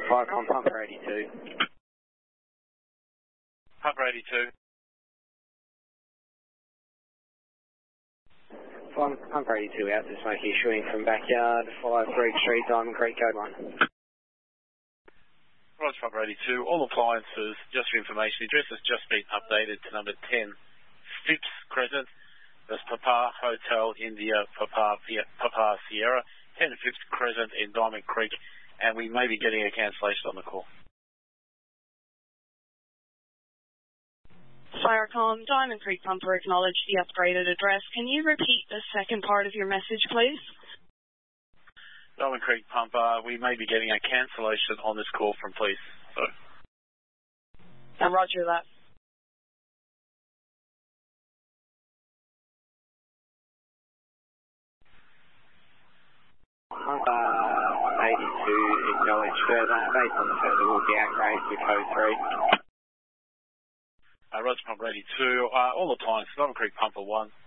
Firecom, Pumper 82. Pumper 82. Pumper 82 out to Smoky, issuing from backyard, 5 Greek Street, Diamond Creek, code 1. Roger, Pumper 82. All appliances, just for information, address has just been updated to number 10, Phipps Crescent. That's Papa Hotel India, Papa Sierra, 10 Phipps Crescent in Diamond Creek, and we may be getting a cancellation on the call. Firecom, Diamond Creek Pumper acknowledged the upgraded address. Can you repeat the second part of your message, please? Diamond Creek Pumper, we may be getting a cancellation on this call from police. So. Roger that. Pumper 82 acknowledged further. Based on the further, will be upgraded to code 3. Roger, Pumper 82. All appliances, Diamond Creek Pumper 1.